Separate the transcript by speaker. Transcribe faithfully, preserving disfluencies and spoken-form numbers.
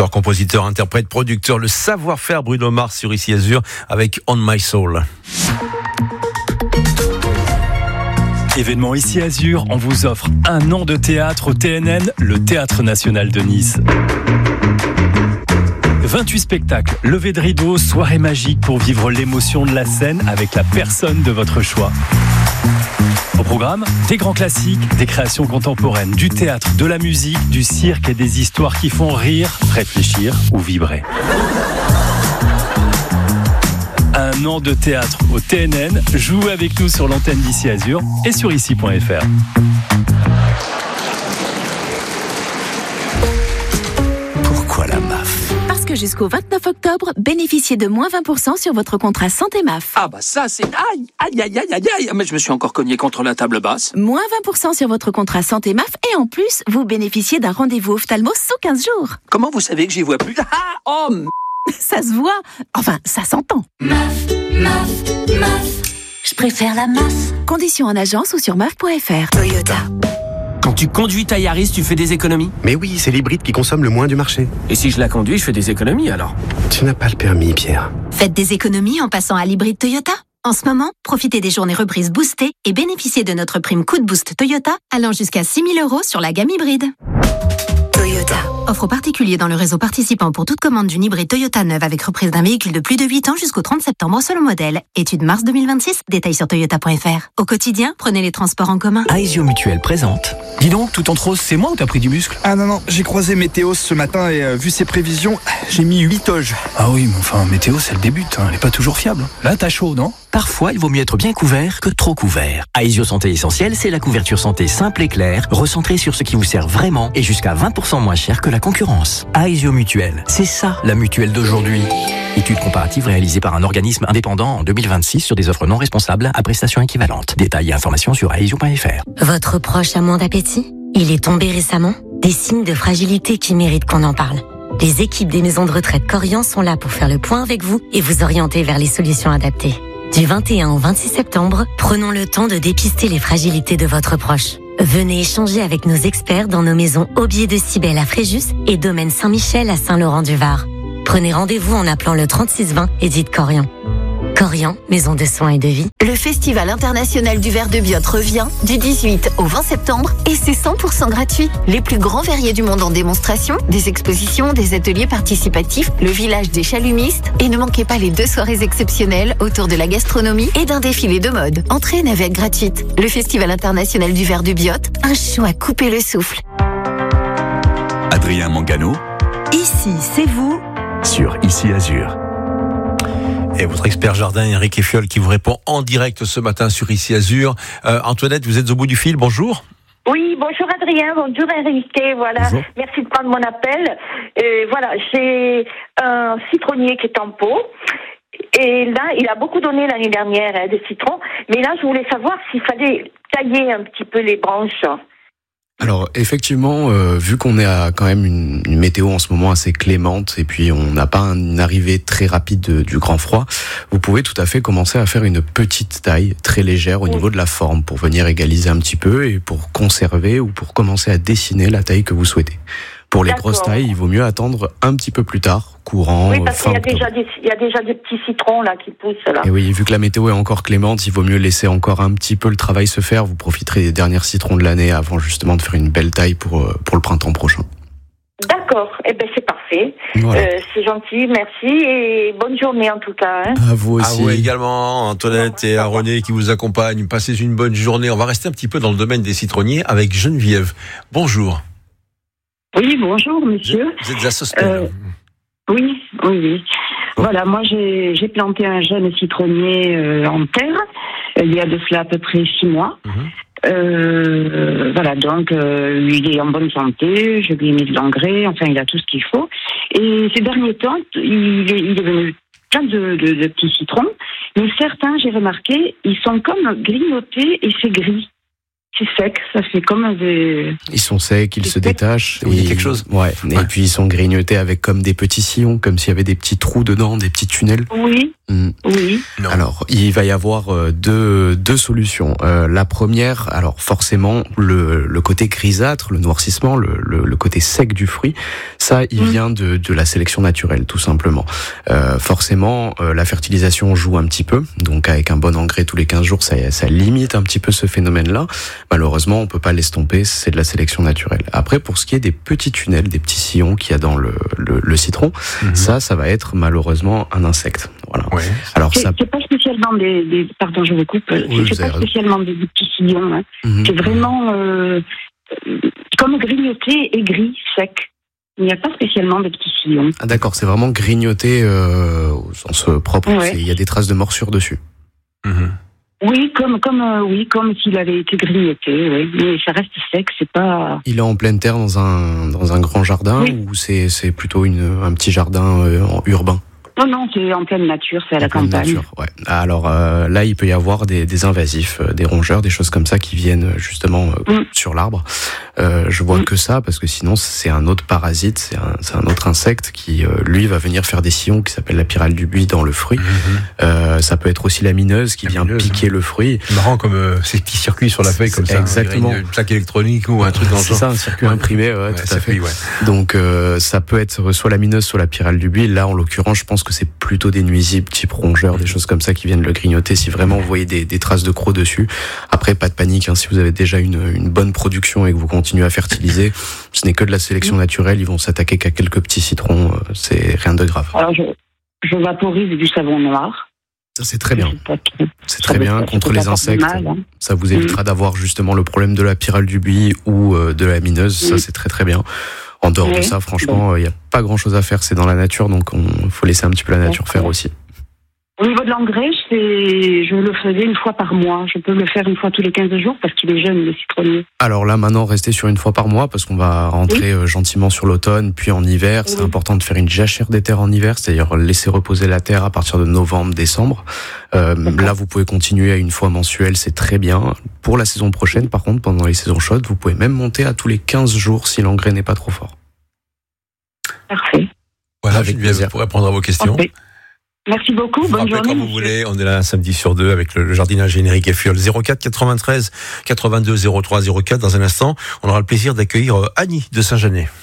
Speaker 1: Auteur, compositeur, interprète, producteur, le savoir-faire Bruno Mars sur Ici Azur avec On My Soul.
Speaker 2: Événement Ici Azur, on vous offre un an de théâtre au T N N, le Théâtre National de Nice. vingt-huit spectacles, levée de rideau, soirée magique pour vivre l'émotion de la scène avec la personne de votre choix. Au programme, des grands classiques, des créations contemporaines, du théâtre, de la musique, du cirque et des histoires qui font rire, réfléchir ou vibrer. Un an de théâtre au T N N, jouez avec nous sur l'antenne d'Ici Azur et sur ici point f r.
Speaker 3: Pourquoi la M A F ?
Speaker 4: Parce que jusqu'au vingt-neuf octobre, bénéficiez de moins vingt pour cent sur votre contrat Santé M A F.
Speaker 3: Ah bah ça c'est... Aïe, aïe, aïe, aïe, aïe, aïe. Mais je me suis encore cogné contre la table basse.
Speaker 4: Moins vingt pour cent sur votre contrat Santé M A F et en plus, vous bénéficiez d'un rendez-vous ophtalmo sous quinze jours.
Speaker 3: Comment vous savez que j'y vois plus ? Ah, oh, m...
Speaker 4: Ça se voit. Enfin, ça s'entend.
Speaker 5: M A F, M A F, M A F. Je préfère la M A F.
Speaker 4: Conditions en agence ou sur M A F point f r.
Speaker 5: Toyota.
Speaker 6: Quand tu conduis ta Yaris, tu fais des économies ?
Speaker 7: Mais oui, c'est l'hybride qui consomme le moins du marché.
Speaker 6: Et si je la conduis, je fais des économies alors ?
Speaker 7: Tu n'as pas le permis, Pierre.
Speaker 5: Faites des économies en passant à l'hybride Toyota. En ce moment, profitez des journées reprises boostées et bénéficiez de notre prime coup de boost Toyota allant jusqu'à six mille euros sur la gamme hybride. Toyota. Offre aux particuliers dans le réseau participant pour toute commande d'une hybride Toyota neuve avec reprise d'un véhicule de plus de huit ans jusqu'au trente septembre selon modèle. Étude mars deux mille vingt-six, détails sur toyota point f r. Au quotidien, prenez les transports en commun.
Speaker 8: Aesio Mutuelle présente. Dis donc, tout en rose, c'est moi ou t'as pris du muscle ?
Speaker 9: Ah non, non, j'ai croisé Météo ce matin et euh, vu ses prévisions, j'ai mis huit toges.
Speaker 8: Ah oui, mais enfin, Météo, c'est le début, hein, elle est pas toujours fiable. Là, t'as chaud, non ? Parfois, il vaut mieux être bien couvert que trop couvert. Aesio Santé Essentielle, c'est la couverture santé simple et claire, recentrée sur ce qui vous sert vraiment et jusqu'à vingt pour cent moins cher que la concurrence. Aesio Mutuelle, c'est ça la mutuelle d'aujourd'hui. Étude comparative réalisée par un organisme indépendant en deux mille vingt-six sur des offres non responsables à prestations équivalentes. Détails et informations sur aesio point f r.
Speaker 5: Votre proche a moins d'appétit ? Il est tombé récemment ? Des signes de fragilité qui méritent qu'on en parle. Les équipes des maisons de retraite Corian sont là pour faire le point avec vous et vous orienter vers les solutions adaptées. Du vingt et un au vingt-six septembre, prenons le temps de dépister les fragilités de votre proche. Venez échanger avec nos experts dans nos maisons Aubier de Cybèle à Fréjus et Domaine Saint-Michel à Saint-Laurent-du-Var. Prenez rendez-vous en appelant le trente-six vingt et dites Corian. Corian, maison de soins et de vie.
Speaker 10: Le Festival international du verre de Biot revient du dix-huit au vingt septembre et c'est cent pour cent gratuit. Les plus grands verriers du monde en démonstration, des expositions, des ateliers participatifs, le village des chalumistes et ne manquez pas les deux soirées exceptionnelles autour de la gastronomie et d'un défilé de mode. Entrée et navette gratuite. Le Festival international du verre de Biot, un show à couper le souffle.
Speaker 11: Adrien Mangano.
Speaker 4: Ici, c'est vous.
Speaker 11: Sur Ici Azur.
Speaker 1: Et votre expert jardin, Eric Effiol, qui vous répond en direct ce matin sur Ici Azur. Euh, Antoinette, vous êtes au bout du fil, bonjour.
Speaker 12: Oui, bonjour Adrien, bonjour Eric, voilà, bonjour. Merci de prendre mon appel. Euh, voilà, j'ai un citronnier qui est en pot. Et là, il a beaucoup donné l'année dernière, hein, des citrons. Mais là, je voulais savoir s'il fallait tailler un petit peu les branches.
Speaker 13: Alors effectivement, euh, vu qu'on est à quand même une, une météo en ce moment assez clémente et puis on n'a pas une arrivée très rapide de, du grand froid, vous pouvez tout à fait commencer à faire une petite taille très légère au oui. niveau de la forme pour venir égaliser un petit peu et pour conserver ou pour commencer à dessiner la taille que vous souhaitez. Pour les D'accord. grosses tailles, il vaut mieux attendre un petit peu plus tard, courant.
Speaker 12: Oui, parce
Speaker 13: fin
Speaker 12: qu'il y a, déjà des, il y a déjà des petits citrons là qui poussent là.
Speaker 13: Et oui, vu que la météo est encore clémente, il vaut mieux laisser encore un petit peu le travail se faire. Vous profiterez des derniers citrons de l'année avant justement de faire une belle taille pour, pour le printemps prochain.
Speaker 12: D'accord, eh ben c'est parfait. Voilà. Euh, c'est gentil, merci et bonne journée en tout cas. Hein.
Speaker 13: À vous aussi.
Speaker 1: À vous également, Antoinette et à René qui vous accompagnent. Passez une bonne journée. On va rester un petit peu dans le domaine des citronniers avec Geneviève. Bonjour.
Speaker 14: Oui, bonjour monsieur.
Speaker 1: Vous êtes à Sospel.
Speaker 14: Euh, oui, oui, oui. Voilà, moi j'ai, j'ai planté un jeune citronnier euh, en terre, euh, il y a de cela à peu près six mois. Mmh. Euh, voilà, donc euh, il est en bonne santé, je lui ai mis de l'engrais, enfin il a tout ce qu'il faut. Et ces derniers temps, il est, il est venu plein de, de, de petits citrons, mais certains, j'ai remarqué, ils sont comme grignotés et c'est gris. c'est sec, ça fait comme des...
Speaker 13: Ils sont secs, ils se
Speaker 14: sec.
Speaker 13: détachent.
Speaker 1: Il y a
Speaker 13: et-
Speaker 1: quelque chose.
Speaker 13: Ouais. Et
Speaker 1: Ouais.
Speaker 13: puis ils sont grignotés avec comme des petits sillons, comme s'il y avait des petits trous dedans, des petits tunnels.
Speaker 14: Oui,
Speaker 13: Mm.
Speaker 14: oui.
Speaker 1: Non.
Speaker 13: Alors, il va y avoir euh, deux, deux solutions. Euh, la première, alors forcément, le, le côté grisâtre, le noircissement, le, le, le côté sec du fruit, ça, il
Speaker 14: Mm.
Speaker 13: vient de, de la sélection naturelle, tout simplement. Euh, forcément, euh, la fertilisation joue un petit peu, donc avec un bon engrais tous les quinze jours, ça, ça limite un petit peu ce phénomène-là. Malheureusement, on peut pas l'estomper, c'est de la sélection naturelle. Après, pour ce qui est des petits tunnels, des petits sillons qu'il y a dans le, le, le citron,
Speaker 1: Mhm.
Speaker 13: ça, ça va être malheureusement un insecte. Voilà.
Speaker 1: Ouais.
Speaker 13: Alors
Speaker 14: C'est
Speaker 13: ça.
Speaker 14: c'est pas spécialement des, des... Pardon, je vous coupe.
Speaker 13: Oui, vous
Speaker 14: c'est
Speaker 13: avez
Speaker 14: pas
Speaker 13: raison.
Speaker 14: spécialement des, des petits sillons. Hein.
Speaker 13: Mhm.
Speaker 14: C'est vraiment euh, euh, comme grignoté et gris, sec. Il n'y a pas spécialement de petits sillons.
Speaker 13: Ah d'accord, c'est vraiment grignoté euh, au sens propre.
Speaker 14: Ouais.
Speaker 13: C'est- Il y a des traces de morsure dessus.
Speaker 1: Mhm.
Speaker 14: Oui, comme comme euh, oui, comme s'il avait été grignoté. Oui, mais ça reste sec. C'est pas.
Speaker 13: Il est en pleine terre dans un dans un grand jardin
Speaker 14: Oui.
Speaker 13: ou c'est c'est plutôt une un petit jardin euh, en urbain.
Speaker 14: Non, non, c'est en pleine nature, c'est à la
Speaker 13: En pleine
Speaker 14: campagne.
Speaker 13: nature, ouais. Alors euh, là, il peut y avoir des, des invasifs, euh, des rongeurs, des choses comme ça qui viennent euh, justement euh,
Speaker 14: Mm.
Speaker 13: sur l'arbre. Euh, je vois
Speaker 14: Mm.
Speaker 13: que ça parce que sinon c'est un autre parasite, c'est un, c'est un autre insecte qui euh, lui va venir faire des sillons qui s'appelle la pyrale du buis dans le fruit.
Speaker 1: Mhm.
Speaker 13: Euh, ça peut être aussi la mineuse qui
Speaker 1: La
Speaker 13: vient
Speaker 1: mineuse,
Speaker 13: piquer le fruit.
Speaker 1: C'est marrant comme euh, ces petits circuits sur la feuille comme ça.
Speaker 13: Exactement.
Speaker 1: On dirait Une plaque électronique ou un truc dans le
Speaker 13: C'est
Speaker 1: genre.
Speaker 13: ça, un circuit
Speaker 1: Ouais.
Speaker 13: imprimé, ouais,
Speaker 1: Ouais,
Speaker 13: tout
Speaker 1: ça
Speaker 13: à fait.
Speaker 1: fait, ouais.
Speaker 13: Donc euh, ça peut être soit la mineuse, soit la pyrale du buis. Là, en l'occurrence, je pense que c'est plutôt des nuisibles, type rongeurs, des choses comme ça qui viennent le grignoter. Si vraiment vous voyez des, des traces de crocs dessus, après pas de panique. Hein, si vous avez déjà une, une bonne production et que vous continuez à fertiliser, ce n'est que de la sélection naturelle. Ils vont s'attaquer qu'à quelques petits citrons. euh, C'est rien de grave.
Speaker 14: Alors je, je vaporise du savon noir.
Speaker 13: Ça c'est très bien.
Speaker 14: C'est pas trop-
Speaker 13: C'est
Speaker 14: ça
Speaker 13: très
Speaker 14: peut-
Speaker 13: bien
Speaker 14: ça
Speaker 13: contre
Speaker 14: peut
Speaker 13: les
Speaker 14: pas faire de
Speaker 13: insectes.
Speaker 14: mal, hein.
Speaker 13: Ça vous évitera d'avoir justement le problème de la pyrale du buis ou euh, de la mineuse. Ça
Speaker 14: Mm.
Speaker 13: c'est très très bien. En dehors de
Speaker 14: Oui.
Speaker 13: ça, franchement, il n'y a pas grand chose à faire. C'est dans la nature, donc on faut laisser un petit peu la nature faire aussi.
Speaker 14: Au niveau de l'engrais, c'est, je le faisais une fois par mois. Je peux le faire une fois tous les quinze jours parce qu'il est jeune, le citronnier.
Speaker 13: Alors là, maintenant, restez sur une fois par mois parce qu'on va rentrer euh, gentiment sur l'automne, puis en hiver. C'est
Speaker 14: Oui.
Speaker 13: important de faire une jachère des terres en hiver, c'est-à-dire laisser reposer la terre à partir de novembre, décembre. Euh, là, vous pouvez continuer à une fois mensuelle, c'est très bien. Pour la saison prochaine, par contre, pendant les saisons chaudes, vous pouvez même monter à tous les quinze jours si l'engrais n'est pas trop fort.
Speaker 14: Parfait.
Speaker 1: Voilà,
Speaker 13: Avec
Speaker 1: Geneviève,
Speaker 13: plaisir.
Speaker 1: pour répondre à vos questions.
Speaker 14: Parfait. Merci beaucoup.
Speaker 1: Vous
Speaker 14: Bonne
Speaker 1: rappelez
Speaker 14: journée.
Speaker 1: quand vous
Speaker 14: monsieur.
Speaker 1: voulez, on est là un samedi sur deux avec le, le jardinage générique et Fiole. zéro quatre quatre-vingt-treize quatre-vingt-deux zéro trois zéro quatre. Dans un instant, on aura le plaisir d'accueillir euh, Annie de Saint-Janet.